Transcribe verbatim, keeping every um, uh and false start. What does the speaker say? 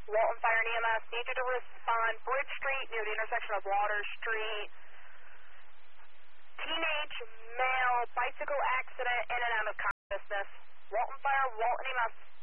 Walton Fire and E M S, need you to respond. Bridge Street near the intersection of Water Street. Teenage male bicycle accident in and out of consciousness. Walton Fire, Walton E M S.